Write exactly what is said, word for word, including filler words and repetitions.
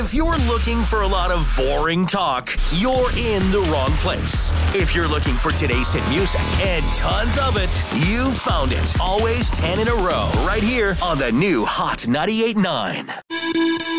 If you're looking for a lot of boring talk, you're in the wrong place. If you're looking for today's hit music and tons of it, you found it. Always ten in a row right here on the new Hot ninety-eight point nine.